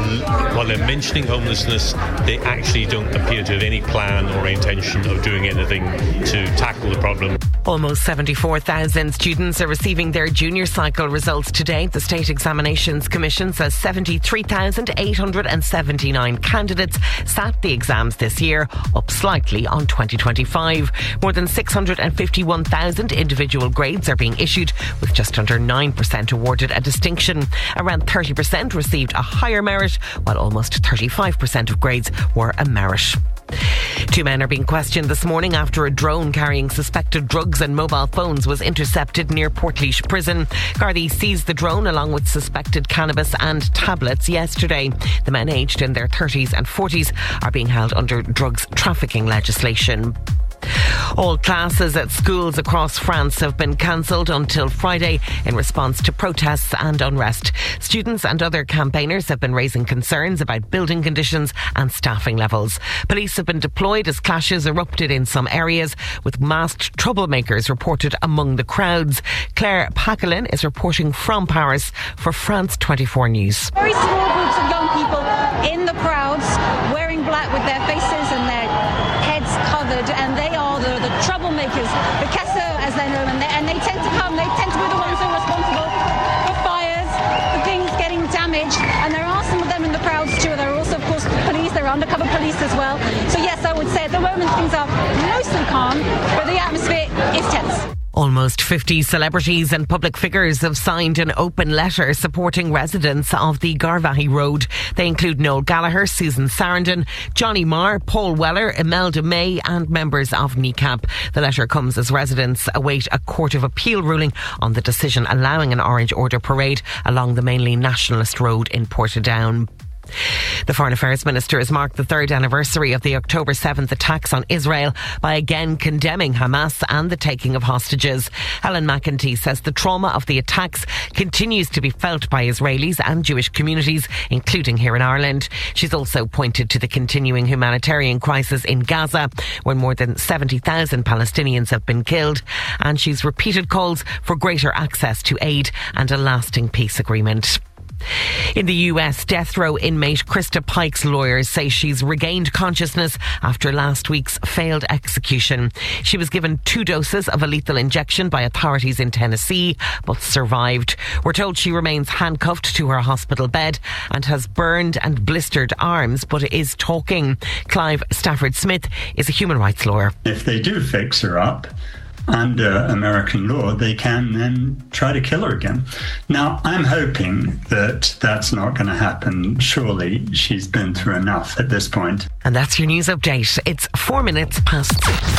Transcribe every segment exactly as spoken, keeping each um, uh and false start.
while they're mentioning homelessness, they actually don't appear to have any plan or intention of doing anything to tackle the problem. Almost seventy-four thousand students are receiving their junior cycle results today. The State Examinations Commission says seventy-three thousand eight hundred seventy-nine candidates sat the exams this year, up slightly on twenty twenty-five. More than six hundred fifty-one thousand individual grades are being issued, with just under nine percent awarded a distinction. Around thirty percent received a higher merit, while almost thirty-five percent of grades were a merit. Two men are being questioned this morning after a drone carrying suspected drugs and mobile phones was intercepted near Portlaoise Prison. Gardaí seized the drone along with suspected cannabis and tablets yesterday. The men, aged in their thirties and forties, are being held under drugs trafficking legislation. All classes at schools across France have been cancelled until Friday in response to protests and unrest. Students and other campaigners have been raising concerns about building conditions and staffing levels. Police have been deployed as clashes erupted in some areas, with masked troublemakers reported among the crowds. Claire Paquelin is reporting from Paris for France twenty-four News. Very small groups of young people in the crowds, wearing black with their faces and their heads covered, and they are the, the troublemakers, the casseurs as they're known, and they, and they tend to come, they tend to be the ones who are responsible for fires, for things getting damaged, and there are some of them in the crowds too. There are also, of course, police, there are undercover police as well. So yes, I would say at the moment things are mostly calm, but the atmosphere is tense. Almost fifty celebrities and public figures have signed an open letter supporting residents of the Garvaghey Road. They include Noel Gallagher, Susan Sarandon, Johnny Marr, Paul Weller, Imelda May and members of N I C A P. The letter comes as residents await a Court of Appeal ruling on the decision allowing an Orange Order parade along the mainly nationalist road in Portadown. The Foreign Affairs Minister has marked the third anniversary of the October seventh attacks on Israel by again condemning Hamas and the taking of hostages. Helen McEntee says the trauma of the attacks continues to be felt by Israelis and Jewish communities, including here in Ireland. She's also pointed to the continuing humanitarian crisis in Gaza, where more than seventy thousand Palestinians have been killed, and she's repeated calls for greater access to aid and a lasting peace agreement. In the U S, death row inmate Krista Pike's lawyers say she's regained consciousness after last week's failed execution. She was given two doses of a lethal injection by authorities in Tennessee, but survived. We're told she remains handcuffed to her hospital bed and has burned and blistered arms, but is talking. Clive Stafford Smith is a human rights lawyer. If they do fix her up, under American law, they can then try to kill her again. Now, I'm hoping that that's not going to happen. Surely she's been through enough at this point. And that's your news update. It's four minutes past six.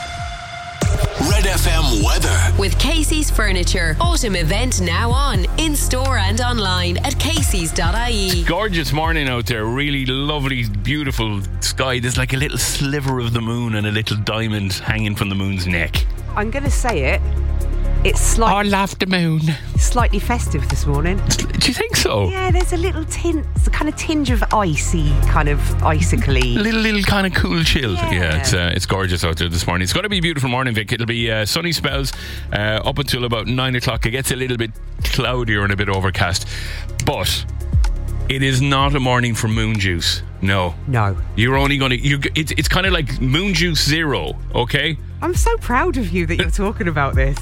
Red F M weather. With Casey's Furniture. Autumn event now on. In store and online at caseys dot I E. Gorgeous morning out there. Really lovely, beautiful sky. There's like a little sliver of the moon and a little diamond hanging from the moon's neck. I'm going to say it. It's slightly... I love the moon. Slightly festive this morning. Do you think so? Yeah, there's a little tint, a kind of tinge of icy, kind of icically. Little, little kind of cool chill. Yeah, yeah it's uh, it's gorgeous out there this morning. It's going to be a beautiful morning, Vic. It'll be uh, sunny spells uh, up until about nine o'clock. It gets a little bit cloudier and a bit overcast. But it is not a morning for moon juice. No. No. You're only going to... You, it's, it's kind of like moon juice zero, okay? I'm so proud of you that you're talking about this.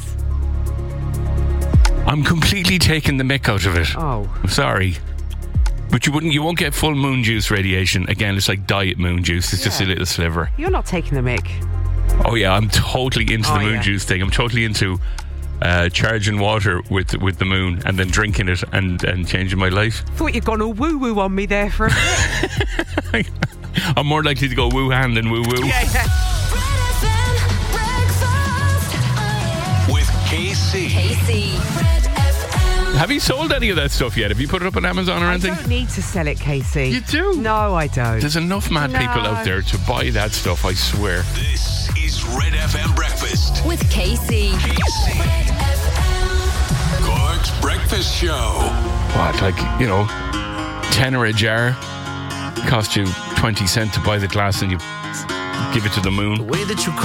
I'm completely taking the mick out of it. Oh. I'm sorry. But you wouldn't, you won't get full moon juice radiation. Again, it's like diet moon juice. It's yeah. just a little sliver. You're not taking the mick. Oh yeah, I'm totally into oh, the moon yeah. juice thing. I'm totally into uh, charging water with with the moon and then drinking it and, and changing my life. Thought you'd gone all woo-woo on me there for a bit. I'm more likely to go woo-han than woo-woo. Yeah, yeah. With K C. K C. Have you sold any of that stuff yet? Have you put it up on Amazon or I anything? I don't need to sell it, K C. You do? No, I don't. There's enough mad no. people out there to buy that stuff, I swear. This is Red F M Breakfast. With K C. K C. Cork's Breakfast Show. What, like, you know, tenner a jar, cost you twenty cent to buy the glass and you give it to the moon. The way that you